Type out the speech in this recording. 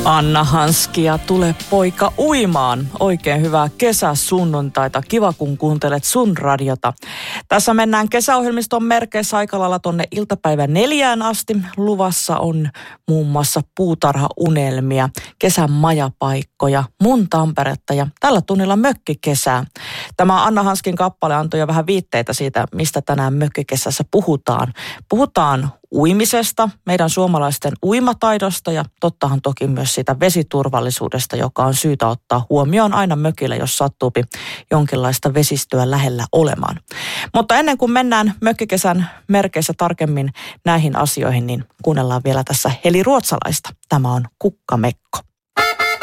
Anna Hanskia, tule poika uimaan. Oikein hyvää kesäsunnuntaita. Kiva, kun kuuntelet sun radiota. Tässä mennään kesäohjelmiston merkeissä aika lailla tonne iltapäivän 4 asti. Luvassa on muun muassa puutarhaunelmia, kesän majapaikkoja, mun Tamperetta ja tällä tunnilla mökkikesää. Tämä Anna Hanskin kappale antoi jo vähän viitteitä siitä, mistä tänään mökkikesässä puhutaan. Puhutaan uimisesta, meidän suomalaisten uimataidosta ja tottahan toki myös siitä vesiturvallisuudesta, joka on syytä ottaa huomioon aina mökillä, jos sattuupi jonkinlaista vesistöä lähellä olemaan. Mutta ennen kuin mennään mökkikesän merkeissä tarkemmin näihin asioihin, niin kuunnellaan vielä tässä Heli Ruotsalaista. Tämä on Kukkamekko.